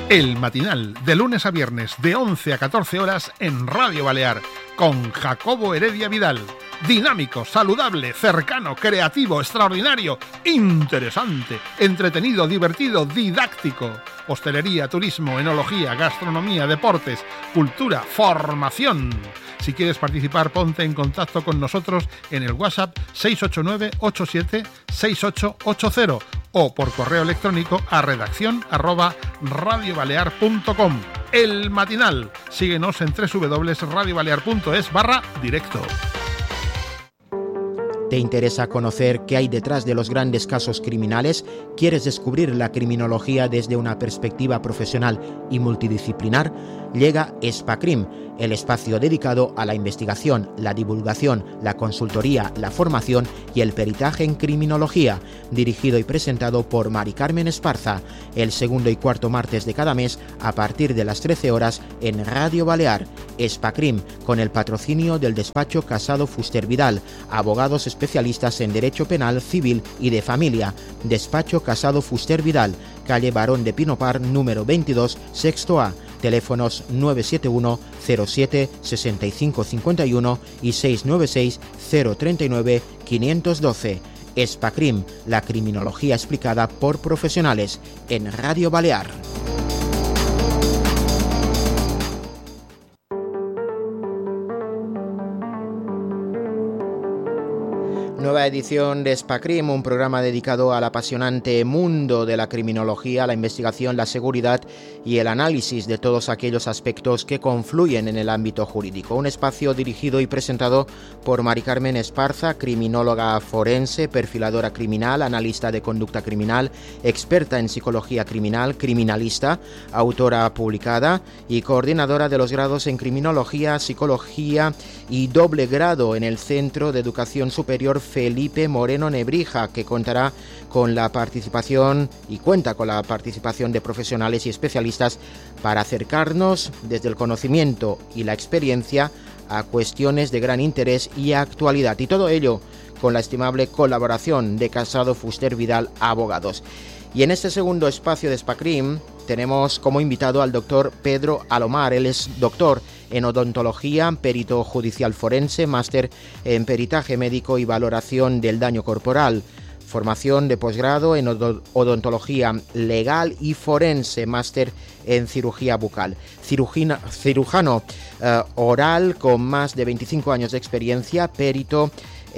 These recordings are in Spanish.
El Matinal, de lunes a viernes, de 11 a 14 horas en Radio Balear, con Jacobo Heredia Vidal. Dinámico, saludable, cercano, creativo, extraordinario, interesante, entretenido, divertido, didáctico. Hostelería, turismo, enología, gastronomía, deportes, cultura, formación. Si quieres participar, ponte en contacto con nosotros en el WhatsApp 689-87-6880 o por correo electrónico a redacción@radiobalear.com. El Matinal. Síguenos en www.radiobalear.es/directo. ¿Te interesa conocer qué hay detrás de los grandes casos criminales? ¿Quieres descubrir la criminología desde una perspectiva profesional y multidisciplinar? Llega Espacrim, el espacio dedicado a la investigación, la divulgación, la consultoría, la formación y el peritaje en criminología, dirigido y presentado por Mari Carmen Esparza, el segundo y cuarto martes de cada mes a partir de las 13 horas en Radio Balear. Espacrim, con el patrocinio del despacho Casado Fuster Vidal, abogados especialistas en Derecho Penal, Civil y de Familia. Despacho Casado Fuster Vidal, calle Barón de Pinopar, número 22, sexto A. Teléfonos 971 07 65 51 y 696 039 512. Espacrim, la criminología explicada por profesionales, en Radio Balear. Nueva edición de Espacrim, un programa dedicado al apasionante mundo de la criminología, la investigación, la seguridad y el análisis de todos aquellos aspectos que confluyen en el ámbito jurídico. Un espacio dirigido y presentado por Mari Carmen Esparza, criminóloga forense, perfiladora criminal, analista de conducta criminal, experta en psicología criminal, criminalista, autora publicada y coordinadora de los grados en criminología, psicología y doble grado en el Centro de Educación Superior Felipe Moreno Nebrija, que contará con la participación y cuenta con la participación de profesionales y especialistas para acercarnos desde el conocimiento y la experiencia a cuestiones de gran interés y actualidad, y todo ello con la estimable colaboración de Casado Fuster Vidal Abogados. Y en este segundo espacio de Espacrim tenemos como invitado al doctor Pedro Alomar. Él es doctor en odontología, perito judicial forense, máster en peritaje médico y valoración del daño corporal, formación de posgrado en odontología legal y forense, máster en cirugía bucal, cirujano oral con más de 25 años de experiencia, perito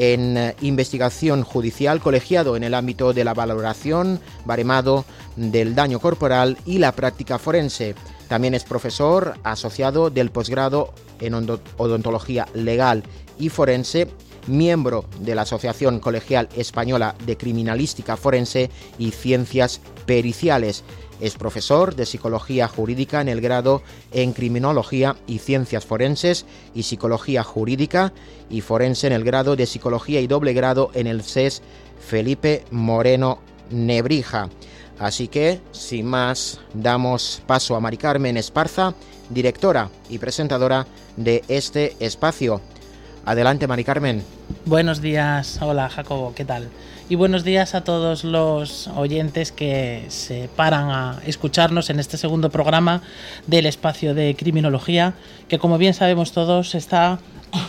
en investigación judicial, colegiado en el ámbito de la valoración, baremado del daño corporal y la práctica forense. También es profesor asociado del posgrado en odontología legal y forense, miembro de la Asociación Colegial Española de Criminalística Forense y Ciencias Periciales. Es profesor de Psicología Jurídica en el grado en Criminología y Ciencias Forenses y Psicología Jurídica y Forense en el grado de Psicología y doble grado en el CES Felipe Moreno Nebrija. Así que, sin más, damos paso a Mari Carmen Esparza, directora y presentadora de este espacio. Adelante, Mari Carmen. Buenos días. Hola, Jacobo, ¿qué tal? Y buenos días a todos los oyentes que se paran a escucharnos en este segundo programa del espacio de criminología, que, como bien sabemos todos, está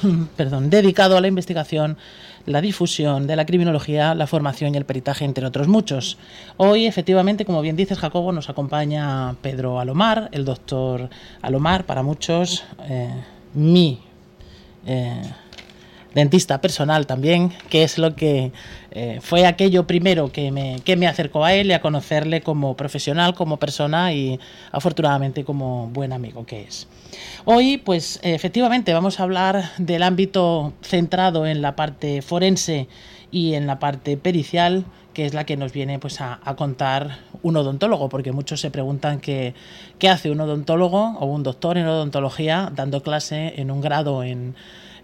dedicado a la investigación, la difusión de la criminología, la formación y el peritaje, entre otros muchos. Hoy, efectivamente, como bien dices, Jacobo, nos acompaña Pedro Alomar, el doctor Alomar, para muchos, mi dentista personal también, que es lo que fue aquello primero que me acercó a él y a conocerle como profesional, como persona y afortunadamente como buen amigo que es. Hoy, pues efectivamente, vamos a hablar del ámbito centrado en la parte forense y en la parte pericial, que es la que nos viene pues a contar un odontólogo, porque muchos se preguntan qué hace un odontólogo o un doctor en odontología dando clase en un grado en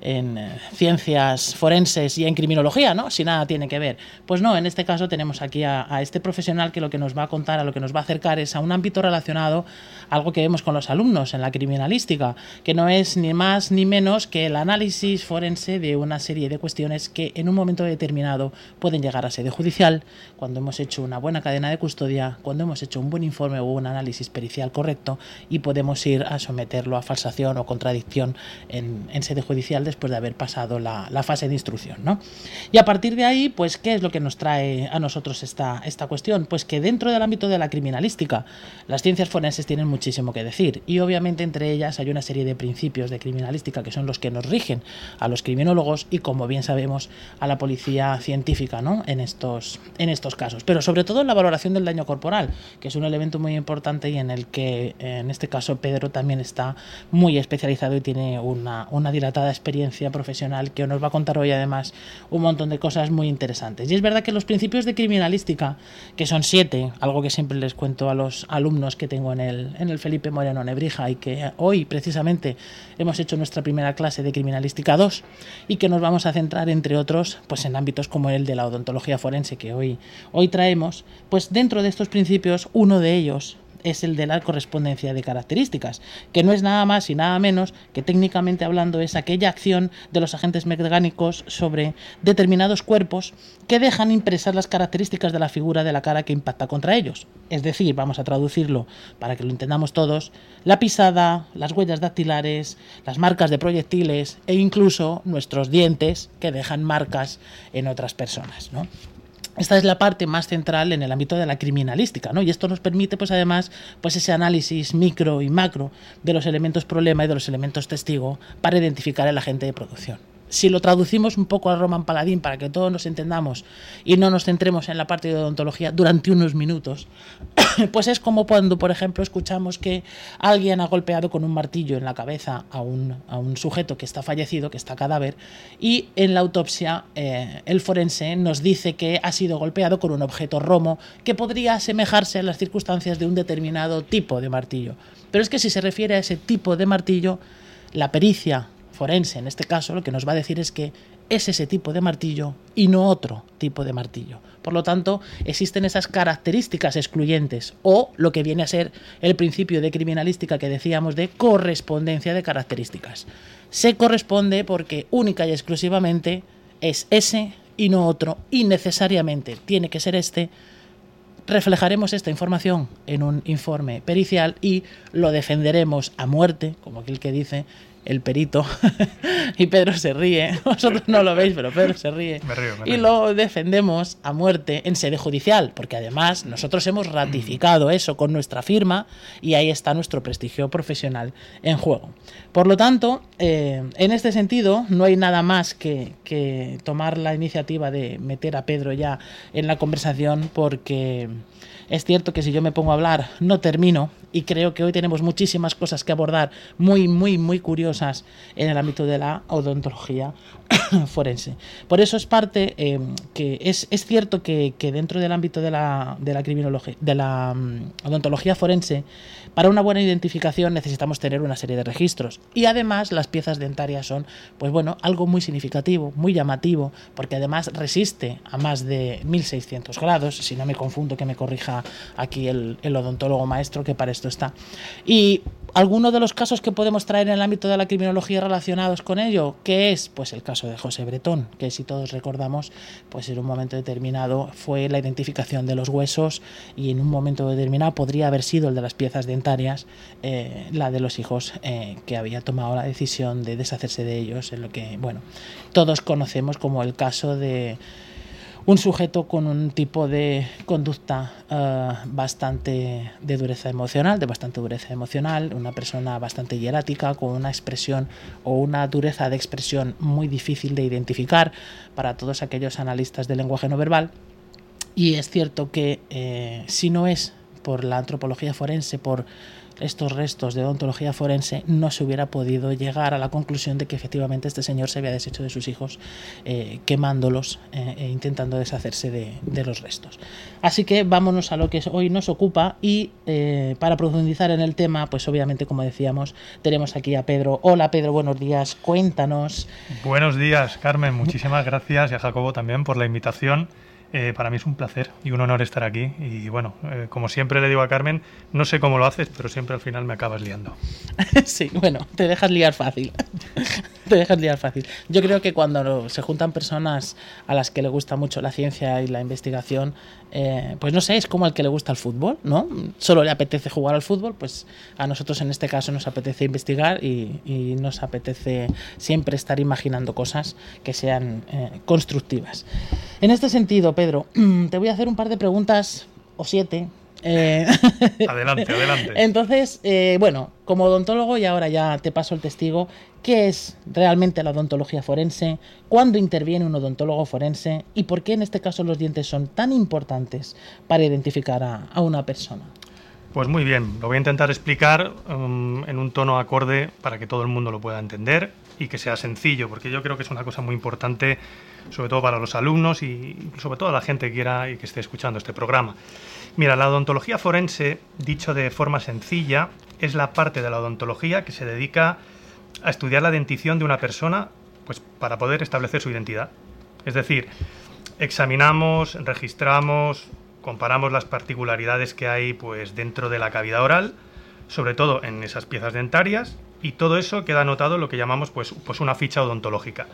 ciencias forenses y en criminología, ¿no? Si nada tiene que ver. Pues no, en este caso tenemos aquí a este profesional que lo que nos va a contar, a lo que nos va a acercar es a un ámbito relacionado a algo que vemos con los alumnos en la criminalística, que no es ni más ni menos que el análisis forense de una serie de cuestiones que en un momento determinado pueden llegar a sede judicial, cuando hemos hecho una buena cadena de custodia, cuando hemos hecho un buen informe o un análisis pericial correcto y podemos ir a someterlo a falsación o contradicción en sede judicial después de haber pasado la fase de instrucción, ¿no? Y a partir de ahí, pues, ¿qué es lo que nos trae a nosotros esta cuestión? Pues que dentro del ámbito de la criminalística, las ciencias forenses tienen muchísimo que decir y obviamente entre ellas hay una serie de principios de criminalística que son los que nos rigen a los criminólogos y, como bien sabemos, a la policía científica, ¿no? En estos casos, pero sobre todo en la valoración del daño corporal, que es un elemento muy importante y en el que en este caso Pedro también está muy especializado y tiene una dilatada experiencia profesional que nos va a contar hoy además un montón de cosas muy interesantes. Y es verdad que los principios de criminalística, que son 7, algo que siempre les cuento a los alumnos que tengo en el Felipe Moreno Nebrija y que hoy precisamente hemos hecho nuestra primera clase de criminalística 2 y que nos vamos a centrar entre otros pues en ámbitos como el de la odontología forense que hoy traemos, pues dentro de estos principios uno de ellos es el de la correspondencia de características, que no es nada más y nada menos que técnicamente hablando es aquella acción de los agentes mecánicos sobre determinados cuerpos que dejan impresas las características de la figura de la cara que impacta contra ellos. Es decir, vamos a traducirlo para que lo entendamos todos, la pisada, las huellas dactilares, las marcas de proyectiles e incluso nuestros dientes que dejan marcas en otras personas, ¿no? Esta es la parte más central en el ámbito de la criminalística, ¿no? Y esto nos permite, pues además, pues ese análisis micro y macro de los elementos problema y de los elementos testigo para identificar el agente de producción. Si lo traducimos un poco a Roman Paladín para que todos nos entendamos y no nos centremos en la parte de odontología durante unos minutos, pues es como cuando, por ejemplo, escuchamos que alguien ha golpeado con un martillo en la cabeza a un sujeto que está fallecido, que está cadáver, y en la autopsia el forense nos dice que ha sido golpeado con un objeto romo que podría asemejarse a las circunstancias de un determinado tipo de martillo. Pero es que si se refiere a ese tipo de martillo, la pericia forense, en este caso, lo que nos va a decir es que es ese tipo de martillo y no otro tipo de martillo. Por lo tanto, existen esas características excluyentes o lo que viene a ser el principio de criminalística que decíamos de correspondencia de características. Se corresponde porque única y exclusivamente es ese y no otro y necesariamente tiene que ser este. Reflejaremos esta información en un informe pericial y lo defenderemos a muerte, como aquel que dice el perito, y Pedro se ríe, vosotros no lo veis, pero Pedro se ríe, me río. Y lo defendemos a muerte en sede judicial, porque además nosotros hemos ratificado eso con nuestra firma y ahí está nuestro prestigio profesional en juego. Por lo tanto, en este sentido, no hay nada más que tomar la iniciativa de meter a Pedro ya en la conversación, porque es cierto que si yo me pongo a hablar no termino y creo que hoy tenemos muchísimas cosas que abordar muy, muy, muy curiosas en el ámbito de la odontología forense. Por eso es parte que es cierto que dentro del ámbito de la criminología, de la odontología forense, para una buena identificación necesitamos tener una serie de registros y además las piezas dentarias son, pues bueno, algo muy significativo, muy llamativo, porque además resiste a más de 1600 grados, si no me confundo que me corrija aquí el odontólogo maestro que para esto está. Y alguno de los casos que podemos traer en el ámbito de la criminología relacionados con ello, ¿qué es? Pues el caso de José Bretón, que si todos recordamos, pues en un momento determinado fue la identificación de los huesos y en un momento determinado podría haber sido el de las piezas dentarias, la de los hijos que había tomado la decisión de deshacerse de ellos, en lo que, bueno, todos conocemos como el caso de un sujeto con un tipo de conducta bastante de dureza emocional, una persona bastante hierática, con una expresión o una dureza de expresión muy difícil de identificar para todos aquellos analistas del lenguaje no verbal. Y es cierto que si no es por la antropología forense, por estos restos de odontología forense, no se hubiera podido llegar a la conclusión de que efectivamente este señor se había deshecho de sus hijos quemándolos e intentando deshacerse de los restos. Así que vámonos a lo que hoy nos ocupa y para profundizar en el tema, pues obviamente, como decíamos, tenemos aquí a Pedro. Hola Pedro, buenos días, cuéntanos. Buenos días, Carmen, muchísimas gracias, y a Jacobo también por la invitación. Para mí es un placer y un honor estar aquí y bueno, como siempre le digo a Carmen, no sé cómo lo haces, pero siempre al final me acabas liando. Sí, bueno, te dejas liar fácil. Te dejas liar fácil. Yo creo que cuando se juntan personas a las que le gusta mucho la ciencia y la investigación, pues no sé, es como al que le gusta el fútbol, ¿no? Solo le apetece jugar al fútbol, pues a nosotros en este caso nos apetece investigar y nos apetece siempre estar imaginando cosas que sean constructivas. En este sentido, Pedro, te voy a hacer un par de preguntas, o 7. Adelante. Entonces, bueno, como odontólogo, y ahora ya te paso el testigo, ¿qué es realmente la odontología forense? ¿Cuándo interviene un odontólogo forense? ¿Y por qué en este caso los dientes son tan importantes para identificar a una persona? Pues muy bien, lo voy a intentar explicar en un tono acorde para que todo el mundo lo pueda entender y que sea sencillo, porque yo creo que es una cosa muy importante, sobre todo para los alumnos y sobre todo a la gente que quiera y que esté escuchando este programa. Mira, la odontología forense, dicho de forma sencilla, es la parte de la odontología que se dedica a estudiar la dentición de una persona, pues para poder establecer su identidad. Es decir, examinamos, registramos, comparamos las particularidades que hay pues dentro de la cavidad oral, sobre todo en esas piezas dentarias, y todo eso queda anotado en lo que llamamos pues una ficha odontológica.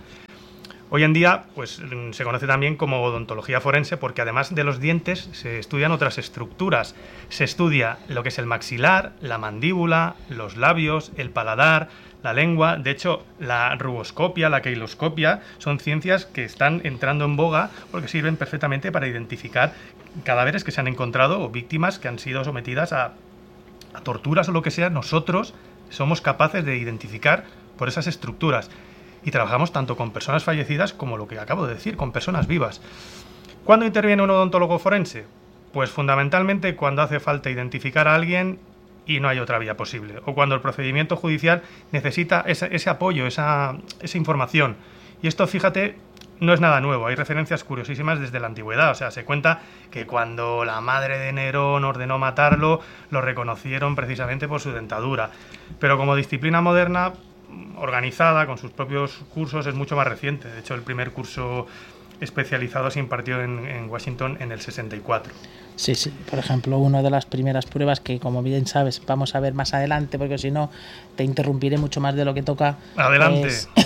Hoy en día pues se conoce también como odontología forense porque además de los dientes se estudian otras estructuras. Se estudia lo que es el maxilar, la mandíbula, los labios, el paladar, la lengua. De hecho, la rugoscopia, la queiloscopia son ciencias que están entrando en boga porque sirven perfectamente para identificar cadáveres que se han encontrado o víctimas que han sido sometidas a torturas o lo que sea. Nosotros somos capaces de identificar por esas estructuras. Y trabajamos tanto con personas fallecidas como lo que acabo de decir, con personas vivas. ¿Cuándo interviene un odontólogo forense? Pues fundamentalmente cuando hace falta identificar a alguien y no hay otra vía posible. O cuando el procedimiento judicial necesita ese apoyo, esa información. Y esto, fíjate, no es nada nuevo. Hay referencias curiosísimas desde la antigüedad. O sea, se cuenta que cuando la madre de Nerón ordenó matarlo, lo reconocieron precisamente por su dentadura. Pero como disciplina moderna, organizada con sus propios cursos, es mucho más reciente. De hecho, el primer curso especializado se impartió en Washington en el 64. Sí, por ejemplo, una de las primeras pruebas que, como bien sabes, vamos a ver más adelante, porque si no te interrumpiré mucho más de lo que toca. Adelante.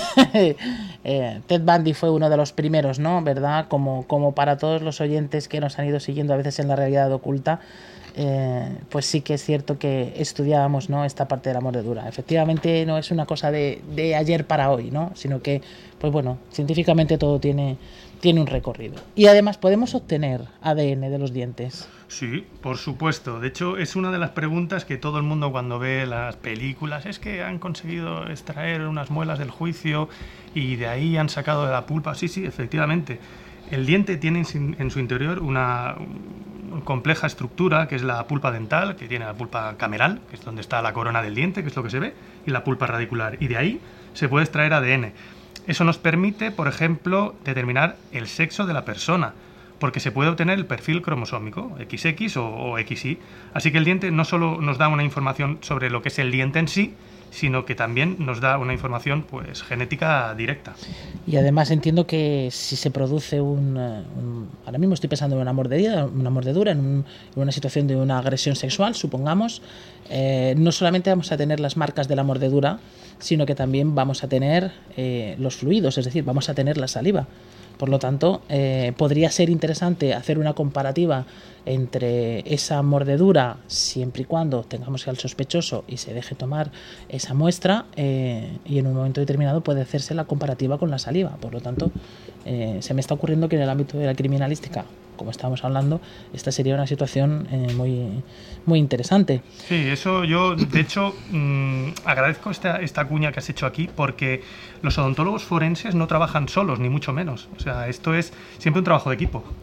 Ted Bundy fue uno de los primeros, ¿no? ¿Verdad? Como para todos los oyentes que nos han ido siguiendo a veces en la realidad oculta, pues sí que es cierto que estudiábamos, ¿no?, esta parte de la mordedura. Efectivamente no es una cosa de ayer para hoy, ¿no?, sino que, pues bueno, científicamente todo tiene un recorrido. Y además podemos obtener ADN de los dientes. Sí, por supuesto. De hecho, es una de las preguntas que todo el mundo cuando ve las películas, es que han conseguido extraer unas muelas del juicio y de ahí han sacado de la pulpa. Sí, efectivamente. El diente tiene en su interior una compleja estructura que es la pulpa dental, que tiene la pulpa cameral, que es donde está la corona del diente, que es lo que se ve, y la pulpa radicular. Y de ahí se puede extraer ADN. Eso nos permite, por ejemplo, determinar el sexo de la persona, porque se puede obtener el perfil cromosómico, XX o XY. Así que el diente no solo nos da una información sobre lo que es el diente en sí, sino que también nos da una información pues genética directa. Y además entiendo que si se produce ahora mismo estoy pensando en una mordedura, en una situación de una agresión sexual, supongamos, no solamente vamos a tener las marcas de la mordedura, sino que también vamos a tener los fluidos, es decir, vamos a tener la saliva. Por lo tanto, podría ser interesante hacer una comparativa entre esa mordedura, siempre y cuando tengamos al sospechoso y se deje tomar esa muestra, y en un momento determinado puede hacerse la comparativa con la saliva. Por lo tanto, se me está ocurriendo que en el ámbito de la criminalística, como estábamos hablando, esta sería una situación muy, muy interesante. Sí, eso yo, de hecho, agradezco esta cuña que has hecho aquí, porque los odontólogos forenses no trabajan solos, ni mucho menos. O sea, esto es siempre un trabajo de equipo.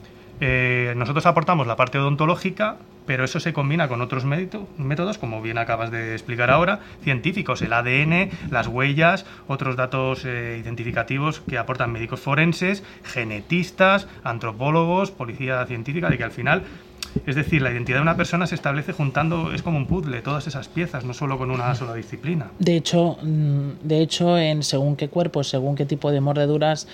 Nosotros aportamos la parte odontológica, pero eso se combina con otros métodos, como bien acabas de explicar ahora, científicos, el ADN, las huellas, otros datos identificativos que aportan médicos forenses, genetistas, antropólogos, policía científica, de que al final, es decir, la identidad de una persona se establece juntando, es como un puzzle, todas esas piezas, no solo con una sola disciplina. De hecho, en según qué cuerpos, según qué tipo de mordeduras,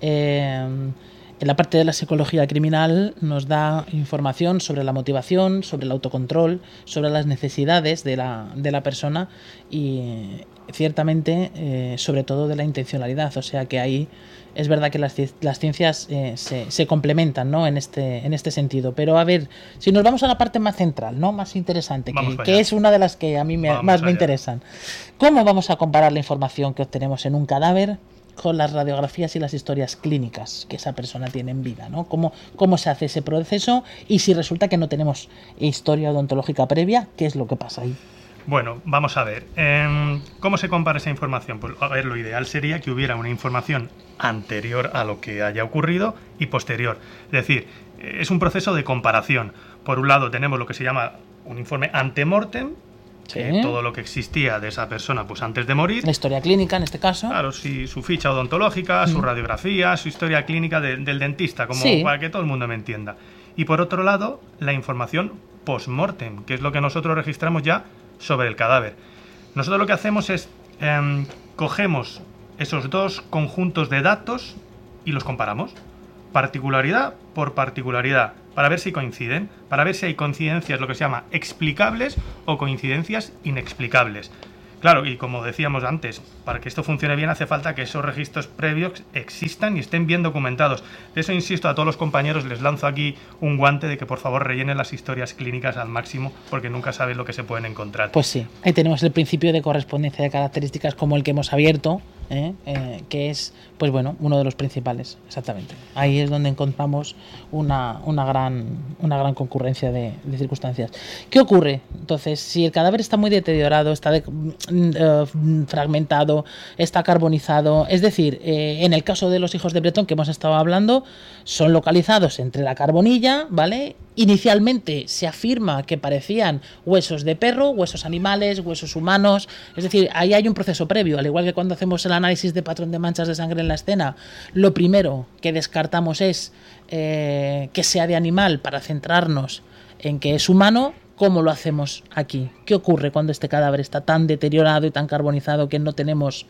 en la parte de la psicología criminal nos da información sobre la motivación, sobre el autocontrol, sobre las necesidades de la persona y ciertamente sobre todo de la intencionalidad. O sea que ahí es verdad que las ciencias se complementan, ¿no? en este sentido. Pero a ver, si nos vamos a la parte más central, ¿no? Más interesante, que es una de las que a mí más me interesan. ¿Cómo vamos a comparar la información que obtenemos en un cadáver con las radiografías y las historias clínicas que esa persona tiene en vida, ¿no? ¿Cómo se hace ese proceso? Y si resulta que no tenemos historia odontológica previa, ¿qué es lo que pasa ahí? Bueno, vamos a ver. ¿Cómo se compara esa información? Pues a ver, lo ideal sería que hubiera una información anterior a lo que haya ocurrido y posterior. Es decir, es un proceso de comparación. Por un lado tenemos lo que se llama un informe ante-mortem, todo lo que existía de esa persona pues antes de morir. La historia clínica, en este caso. Claro, sí, su ficha odontológica, su radiografía, su historia clínica del dentista, como para que todo el mundo me entienda. Y por otro lado, la información post-mortem, que es lo que nosotros registramos ya sobre el cadáver. Nosotros lo que hacemos es cogemos esos dos conjuntos de datos y los comparamos, particularidad por particularidad, para ver si coinciden, para ver si hay coincidencias, lo que se llama explicables o coincidencias inexplicables. Claro, y como decíamos antes, para que esto funcione bien hace falta que esos registros previos existan y estén bien documentados. De eso insisto a todos los compañeros, les lanzo aquí un guante de que por favor rellenen las historias clínicas al máximo, porque nunca saben lo que se pueden encontrar. Pues sí, ahí tenemos el principio de correspondencia de características como el que hemos abierto, que es, pues bueno, uno de los principales, exactamente. Ahí es donde encontramos una gran concurrencia de circunstancias. ¿Qué ocurre? Entonces, si el cadáver está muy deteriorado, está fragmentado, está carbonizado, es decir, en el caso de los hijos de Bretón que hemos estado hablando, son localizados entre la carbonilla, ¿vale? Inicialmente se afirma que parecían huesos de perro, huesos animales, huesos humanos, es decir, ahí hay un proceso previo, al igual que cuando hacemos el análisis de patrón de manchas de sangre en la escena, lo primero que descartamos es que sea de animal para centrarnos en que es humano. ¿Cómo lo hacemos aquí? ¿Qué ocurre cuando este cadáver está tan deteriorado y tan carbonizado que no tenemos,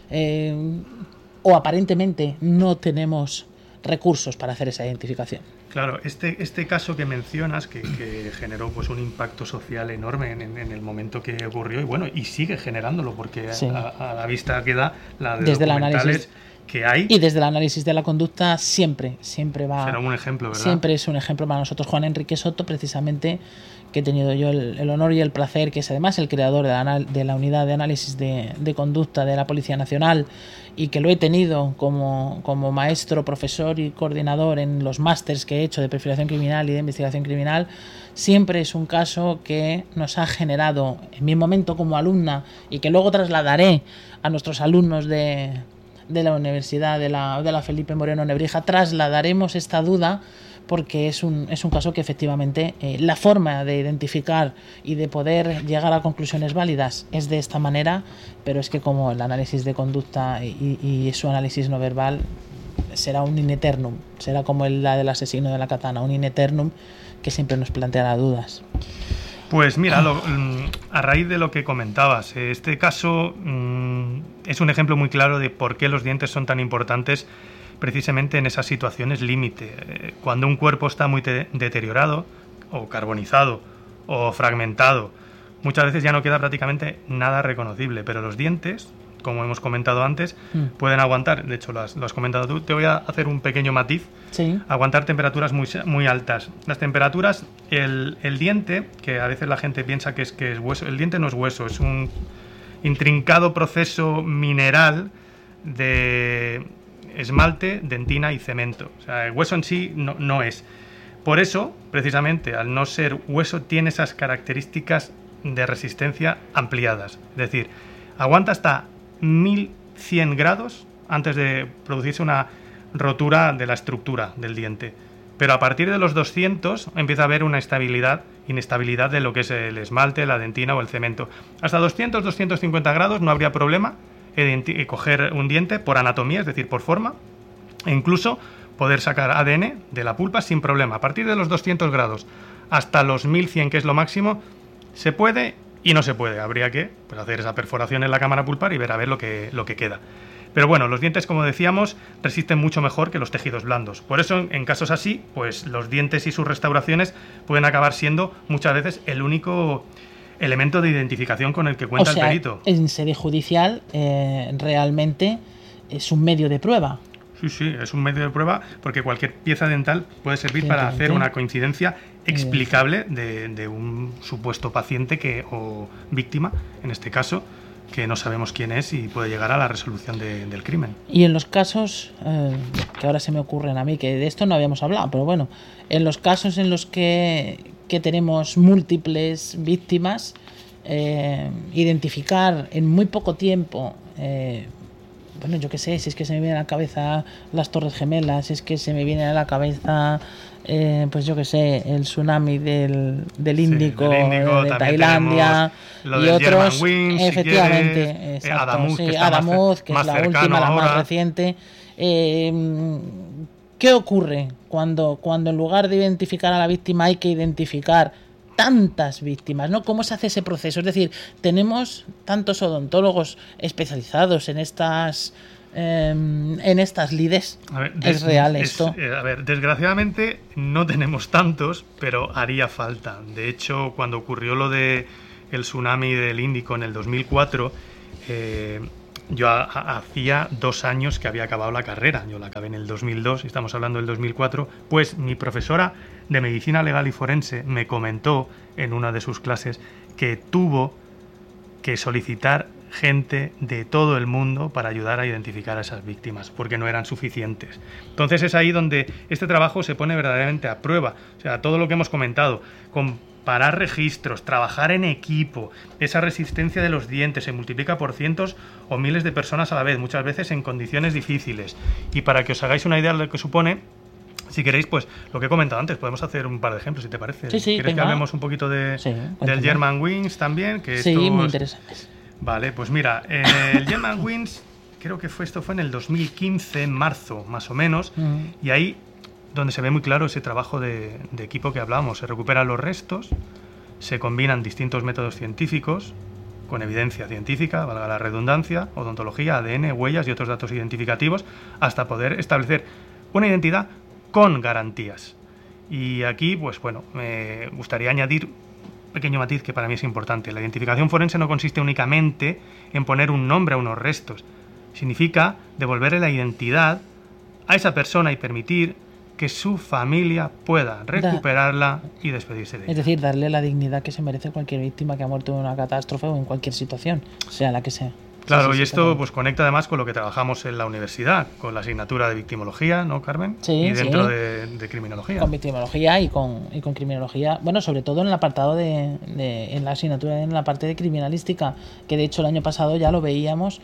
o aparentemente no tenemos recursos para hacer esa identificación? Claro, este caso que mencionas, que generó pues un impacto social enorme en el momento que ocurrió, y bueno, y sigue generándolo, porque sí, a la vista queda la de desde documentales el análisis que hay. Y desde el análisis de la conducta siempre va... Será un ejemplo, ¿verdad? Siempre es un ejemplo para nosotros. Juan Enrique Soto, precisamente, que he tenido yo el honor y el placer, que es además el creador de la unidad de análisis de conducta de la Policía Nacional, y que lo he tenido como maestro, profesor y coordinador en los másters que he hecho de perfilación criminal y de investigación criminal. Siempre es un caso que nos ha generado, en mi momento como alumna, y que luego trasladaré a nuestros alumnos de la Universidad de la Felipe Moreno Nebrija, trasladaremos esta duda, porque es un caso que efectivamente la forma de identificar y de poder llegar a conclusiones válidas es de esta manera, pero es que como el análisis de conducta y su análisis no verbal será un in eternum, será como la del asesino de la katana, un in eternum que siempre nos planteará dudas. Pues mira, a raíz de lo que comentabas, este caso es un ejemplo muy claro de por qué los dientes son tan importantes precisamente en esas situaciones límite. Cuando un cuerpo está muy deteriorado o carbonizado o fragmentado, muchas veces ya no queda prácticamente nada reconocible, pero los dientes, como hemos comentado antes, pueden aguantar, de hecho lo has comentado tú, te voy a hacer un pequeño matiz, sí, aguantar temperaturas muy altas. Las temperaturas, el diente, que a veces la gente piensa que es hueso, el diente no es hueso, es un intrincado proceso mineral de esmalte, dentina y cemento. O sea, el hueso en sí no es. Por eso, precisamente, al no ser hueso, tiene esas características de resistencia ampliadas. Es decir, aguanta hasta 1100 grados antes de producirse una rotura de la estructura del diente. Pero a partir de los 200 empieza a haber una inestabilidad de lo que es el esmalte, la dentina o el cemento. Hasta 200, 250 grados no habría problema coger un diente por anatomía, es decir, por forma, e incluso poder sacar ADN de la pulpa sin problema. A partir de los 200 grados hasta los 1100, que es lo máximo, se puede y no se puede. Habría que hacer esa perforación en la cámara pulpar y ver a ver lo que queda. Pero bueno, los dientes, como decíamos, resisten mucho mejor que los tejidos blandos. Por eso, en casos así, pues los dientes y sus restauraciones pueden acabar siendo muchas veces el único elemento de identificación con el que cuenta el perito. En sede judicial realmente es un medio de prueba. Sí, es un medio de prueba porque cualquier pieza dental puede servir para hacer una coincidencia explicable de un supuesto paciente o víctima, en este caso, que no sabemos quién es y puede llegar a la resolución del crimen. Y en los casos que ahora se me ocurren a mí, que de esto no habíamos hablado, pero bueno, en los casos en los que tenemos múltiples víctimas, identificar en muy poco tiempo, bueno, yo qué sé, si es que se me viene a la cabeza las Torres Gemelas, si es que se me viene a la cabeza, pues yo qué sé, el tsunami del Índico, de Tailandia lo y del otros, Wings, efectivamente, si exacto, Adamuz, que es la última, la más reciente. ¿Qué ocurre cuando en lugar de identificar a la víctima hay que identificar tantas víctimas, ¿no? ¿Cómo se hace ese proceso? Es decir, tenemos tantos odontólogos especializados en estas lides. A ver, ¿es real esto? A ver, desgraciadamente no tenemos tantos, pero haría falta. De hecho, cuando ocurrió lo de el tsunami del Índico en el 2004, yo hacía 2 años que había acabado la carrera. Yo la acabé en el 2002, estamos hablando del 2004. Pues mi profesora de Medicina Legal y Forense me comentó en una de sus clases que tuvo que solicitar gente de todo el mundo para ayudar a identificar a esas víctimas, porque no eran suficientes. Entonces es ahí donde este trabajo se pone verdaderamente a prueba. O sea, todo lo que hemos comentado, comparar registros, trabajar en equipo, esa resistencia de los dientes se multiplica por cientos o miles de personas a la vez, muchas veces en condiciones difíciles. Y para que os hagáis una idea de lo que supone, si queréis, pues lo que he comentado antes, podemos hacer un par de ejemplos, si te parece. Sí, ¿Quieres que hablemos un poquito del Germanwings también? Que sí, muy interesantes. Vale, pues mira, el Germanwings, creo que esto fue en el 2015, en marzo, más o menos, y ahí donde se ve muy claro ese trabajo de equipo que hablamos. Se recuperan los restos, se combinan distintos métodos científicos con evidencia científica, valga la redundancia, odontología, ADN, huellas y otros datos identificativos, hasta poder establecer una identidad con garantías. Y aquí, pues bueno, me gustaría añadir un pequeño matiz que para mí es importante. La identificación forense no consiste únicamente en poner un nombre a unos restos. Significa devolverle la identidad a esa persona y permitir que su familia pueda recuperarla y despedirse de ella. Es decir, darle la dignidad que se merece cualquier víctima que ha muerto en una catástrofe o en cualquier situación, sea la que sea. Claro, y esto pues conecta además con lo que trabajamos en la universidad, con la asignatura de victimología, ¿no, Carmen? Sí, y dentro de criminología. Con victimología y con criminología, bueno, sobre todo en el apartado en la asignatura, en la parte de criminalística, que de hecho el año pasado ya lo veíamos,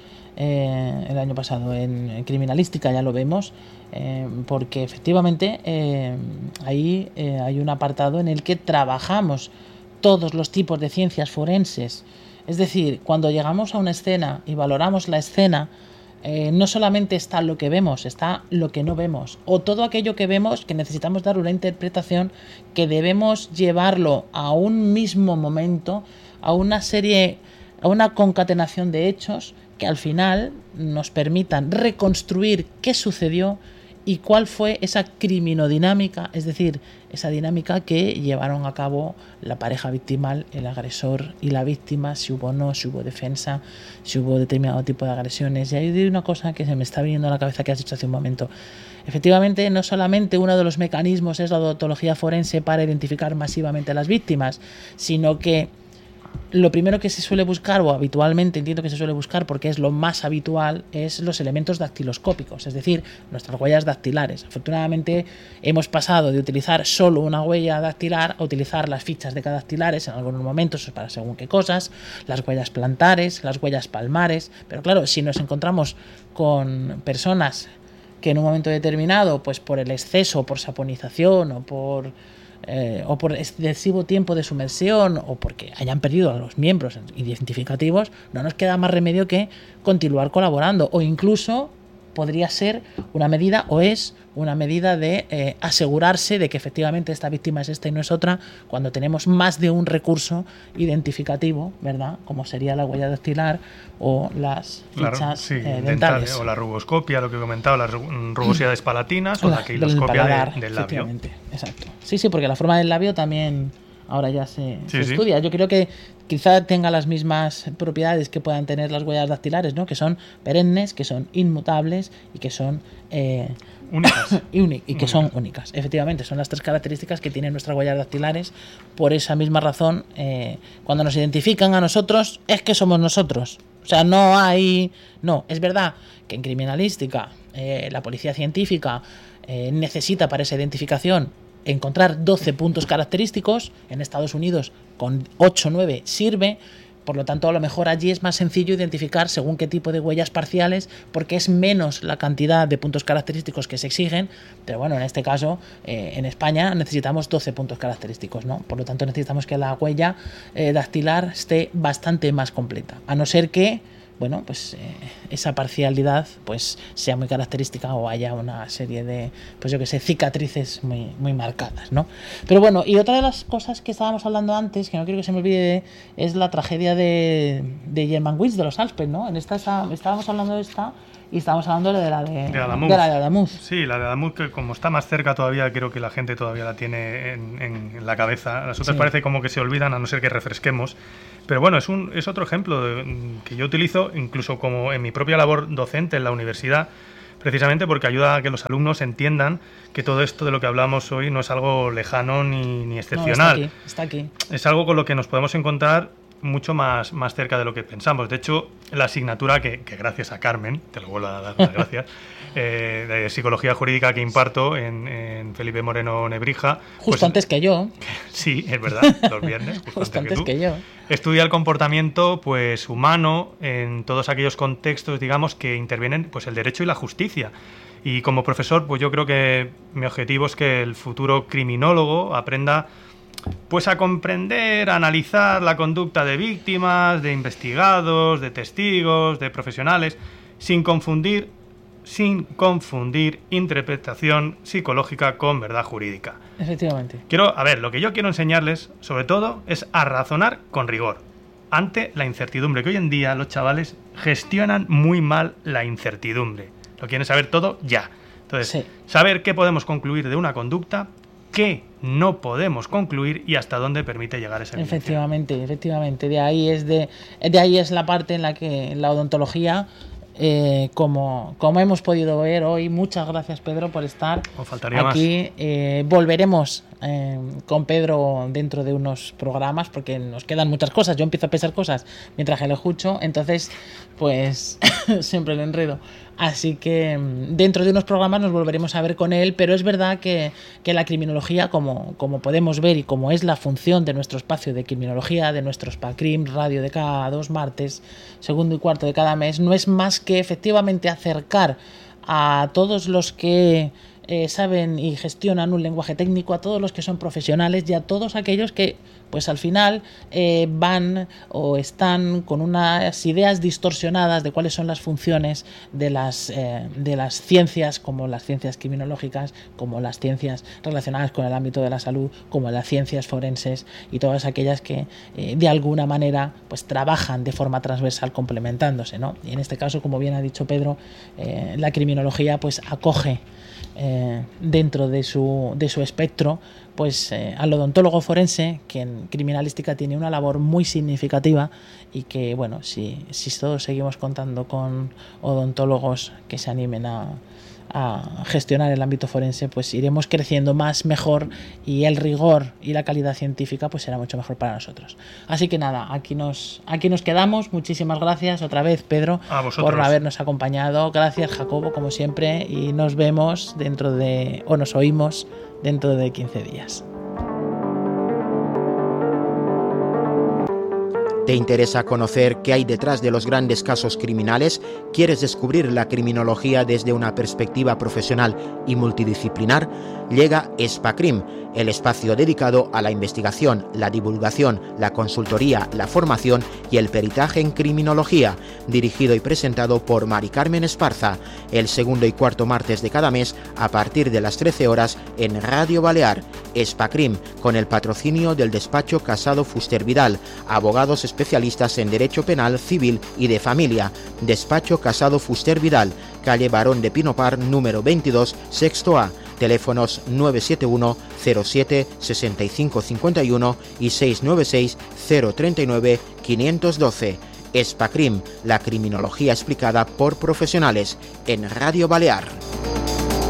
en criminalística ya lo vemos, porque efectivamente ahí hay un apartado en el que trabajamos todos los tipos de ciencias forenses. Es decir, cuando llegamos a una escena y valoramos la escena, no solamente está lo que vemos, está lo que no vemos. O todo aquello que vemos que necesitamos dar una interpretación, que debemos llevarlo a un mismo momento, a una concatenación de hechos que al final nos permitan reconstruir qué sucedió y cuál fue esa criminodinámica, es decir, esa dinámica que llevaron a cabo la pareja victimal, el agresor y la víctima, si hubo o no, si hubo defensa, si hubo determinado tipo de agresiones. Y hay una cosa que se me está viniendo a la cabeza que has dicho hace un momento. Efectivamente, no solamente uno de los mecanismos es la odontología forense para identificar masivamente a las víctimas, sino que lo primero que se suele buscar, o habitualmente entiendo que se suele buscar porque es lo más habitual, es los elementos dactiloscópicos, es decir, nuestras huellas dactilares. Afortunadamente hemos pasado de utilizar solo una huella dactilar a utilizar las fichas decadactilares en algunos momentos para según qué cosas, las huellas plantares, las huellas palmares, pero claro, si nos encontramos con personas que en un momento determinado, pues por el exceso, por saponización o por excesivo tiempo de sumersión o porque hayan perdido a los miembros identificativos, no nos queda más remedio que continuar colaborando, o incluso podría ser una medida, o es una medida de asegurarse de que efectivamente esta víctima es esta y no es otra, cuando tenemos más de un recurso identificativo, ¿verdad? Como sería la huella dactilar o las fichas dentales. O la rugoscopia, lo que he comentado, las rugosidades palatinas o la queiloscopia del labio. Exacto. Sí, porque la forma del labio también ahora ya se estudia. Yo creo que quizá tenga las mismas propiedades que puedan tener las huellas dactilares, ¿no? Que son perennes, que son inmutables y que son únicas. que son únicas. Efectivamente, son las tres características que tienen nuestras huellas dactilares. Por esa misma razón, cuando nos identifican a nosotros, es que somos nosotros. O sea, no hay... No, es verdad que en criminalística la policía científica necesita para esa identificación encontrar 12 puntos característicos. En Estados Unidos con 8 o 9 sirve. Por lo tanto, a lo mejor allí es más sencillo identificar según qué tipo de huellas parciales, porque es menos la cantidad de puntos característicos que se exigen. Pero bueno, en este caso, en España necesitamos 12 puntos característicos, ¿no? Por lo tanto, necesitamos que la huella dactilar esté bastante más completa. A no ser que, bueno, pues esa parcialidad pues sea muy característica o haya una serie de, pues yo que sé, cicatrices muy, muy marcadas, ¿no? Pero bueno, y otra de las cosas que estábamos hablando antes, que no quiero que se me olvide, es la tragedia de Germanwings, de los Alpes, ¿no? En esta estábamos hablando de esta y estábamos hablando de la de Adamuz. Sí, la de Adamuz, que como está más cerca todavía, creo que la gente todavía la tiene en la cabeza. Las otras parece como que se olvidan, a no ser que refresquemos. Pero bueno, es otro ejemplo que yo utilizo incluso como en mi propia labor docente en la universidad, precisamente porque ayuda a que los alumnos entiendan que todo esto de lo que hablamos hoy no es algo lejano ni excepcional. No, está aquí. Es algo con lo que nos podemos encontrar mucho más cerca de lo que pensamos. De hecho, la asignatura que gracias a Carmen, te lo vuelvo a dar las gracias, de Psicología Jurídica que imparto en Felipe Moreno Nebrija. Justo antes que yo. Sí, es verdad, los viernes. Justo antes que yo. Estudia el comportamiento pues humano en todos aquellos contextos, digamos, que intervienen pues el derecho y la justicia. Y como profesor, pues yo creo que mi objetivo es que el futuro criminólogo aprenda pues a comprender, a analizar la conducta de víctimas, de investigados, de testigos, de profesionales, sin confundir interpretación psicológica con verdad jurídica. Efectivamente. Lo que yo quiero enseñarles, sobre todo, es a razonar con rigor ante la incertidumbre, que hoy en día los chavales gestionan muy mal la incertidumbre. Lo quieren saber todo ya. Entonces, saber qué podemos concluir de una conducta, qué no podemos concluir y hasta dónde permite llegar esa evidencia. Efectivamente. De ahí es la parte en la que la odontología, como hemos podido ver hoy, muchas gracias Pedro por estar aquí. Volveremos con Pedro dentro de unos programas porque nos quedan muchas cosas. Yo empiezo a pensar cosas mientras que lo escucho, entonces pues siempre lo enredo. Así que dentro de unos programas nos volveremos a ver con él, pero es verdad que la criminología, como podemos ver y como es la función de nuestro espacio de criminología, de nuestro SPACRIM Radio de cada 2 martes, segundo y cuarto de cada mes, no es más que efectivamente acercar a todos los que saben y gestionan un lenguaje técnico, a todos los que son profesionales y a todos aquellos que pues al final van o están con unas ideas distorsionadas de cuáles son las funciones de las ciencias, como las ciencias criminológicas, como las ciencias relacionadas con el ámbito de la salud, como las ciencias forenses y todas aquellas que de alguna manera pues trabajan de forma transversal complementándose, ¿no? Y en este caso, como bien ha dicho Pedro, la criminología pues acoge dentro de su espectro pues al odontólogo forense, que en criminalística tiene una labor muy significativa y que bueno, si todos seguimos contando con odontólogos que se animen a gestionar el ámbito forense, pues iremos creciendo mejor y el rigor y la calidad científica pues será mucho mejor para nosotros. Así que nada, aquí nos quedamos. Muchísimas gracias otra vez, Pedro, por habernos acompañado. Gracias, Jacobo, como siempre, y nos vemos nos oímos dentro de 15 días. ¿Te interesa conocer qué hay detrás de los grandes casos criminales? ¿Quieres descubrir la criminología desde una perspectiva profesional y multidisciplinar? Llega Espacrim, el espacio dedicado a la investigación, la divulgación, la consultoría, la formación y el peritaje en criminología, dirigido y presentado por Mari Carmen Esparza, el segundo y cuarto martes de cada mes a partir de las 13 horas en Radio Balear. Espacrim, con el patrocinio del despacho Casado Fuster Vidal, abogados especialistas en Derecho Penal, Civil y de Familia. Despacho Casado Fuster Vidal, calle Barón de Pinopar, número 22, sexto A. Teléfonos 971 07 65 51 y 696 039 512. Espacrim, la criminología explicada por profesionales, en Radio Balear.